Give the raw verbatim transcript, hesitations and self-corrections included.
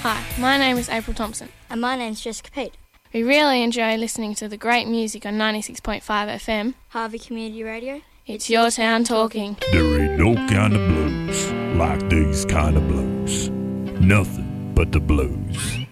Hi, my name is April Thompson. And my name's Jessica Pete. We really enjoy listening to the great music on ninety-six point five F M. Harvey Community Radio. It's your town talking. There ain't no kind of blues like these kind of blues. Nothing but the blues.